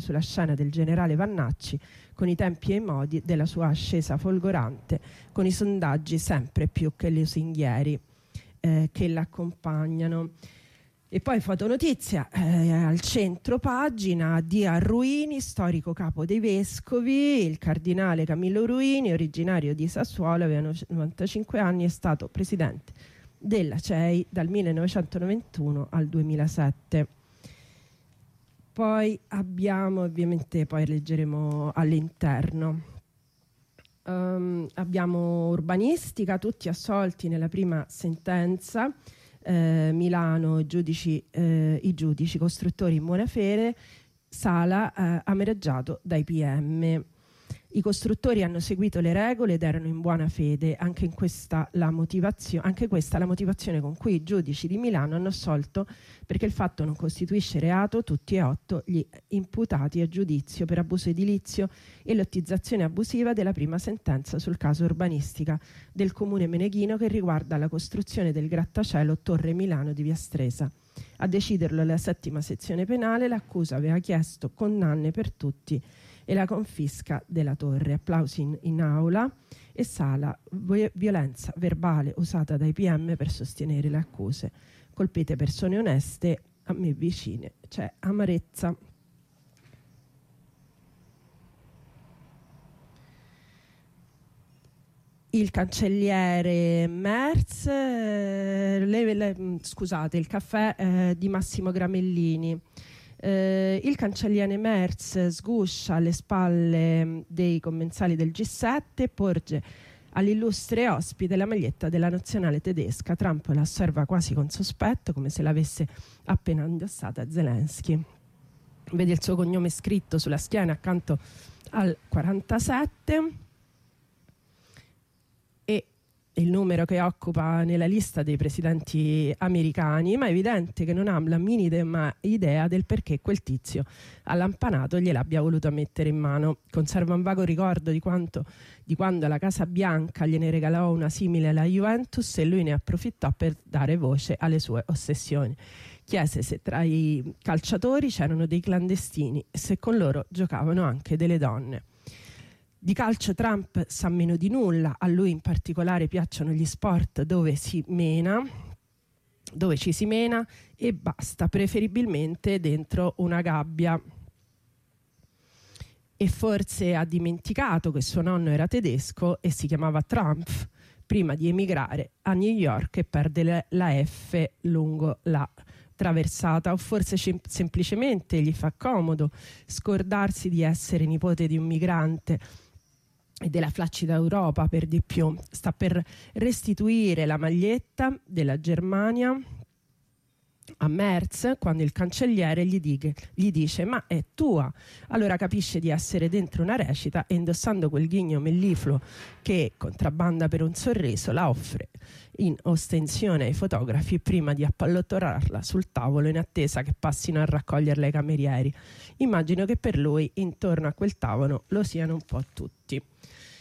sulla scena del generale Vannacci, con i tempi e i modi della sua ascesa folgorante, con i sondaggi sempre più che lusinghieri che l'accompagnano. E poi fotonotizia al centro pagina di Ruini, storico capo dei vescovi. Il cardinale Camillo Ruini, originario di Sassuolo, aveva 95 anni, è stato presidente della CEI dal 1991 al 2007. Poi abbiamo, ovviamente poi leggeremo all'interno, abbiamo urbanistica, tutti assolti nella prima sentenza. Milano, i giudici costruttori in buona fede, Sala amareggiato dai PM. I costruttori hanno seguito le regole ed erano in buona fede. Anche questa la motivazione con cui i giudici di Milano hanno assolto, perché il fatto non costituisce reato tutti e 8 gli imputati a giudizio per abuso edilizio e lottizzazione abusiva della prima sentenza sul caso urbanistica del comune meneghino che riguarda la costruzione del grattacielo Torre Milano di Via Stresa. A deciderlo la 7ª sezione penale, l'accusa aveva chiesto condanne per tutti e la confisca della torre. Applausi in aula. E Sala, violenza verbale usata dai PM per sostenere le accuse. Colpite persone oneste, a me vicine. C'è amarezza. Il cancelliere Merz, scusate, il caffè di Massimo Gramellini. Il cancelliere Merz sguscia alle spalle dei commensali del G7, porge all'illustre ospite la maglietta della nazionale tedesca. Trump la osserva quasi con sospetto, come se l'avesse appena indossata Zelensky. Vede il suo cognome scritto sulla schiena accanto al 47 e il numero che occupa nella lista dei presidenti americani, ma è evidente che non ha la minima idea del perché quel tizio allampanato gliel'abbia voluto mettere in mano. Conserva un vago ricordo di quando la Casa Bianca gliene regalò una simile alla Juventus e lui ne approfittò per dare voce alle sue ossessioni. Chiese se tra i calciatori c'erano dei clandestini e se con loro giocavano anche delle donne. Di calcio Trump sa meno di nulla, a lui in particolare piacciono gli sport dove ci si mena e basta, preferibilmente dentro una gabbia. E forse ha dimenticato che suo nonno era tedesco e si chiamava Trump prima di emigrare a New York e perdere la F lungo la traversata, o forse semplicemente gli fa comodo scordarsi di essere nipote di un migrante e della flaccida Europa, per di più. Sta per restituire la maglietta della Germania a Merz quando il cancelliere gli dice ma è tua. Allora capisce di essere dentro una recita e, indossando quel ghigno mellifluo che contrabbanda per un sorriso, la offre in ostensione ai fotografi prima di appallottolarla sul tavolo in attesa che passino a raccoglierla i camerieri. Immagino che per lui intorno a quel tavolo lo siano un po' tutti.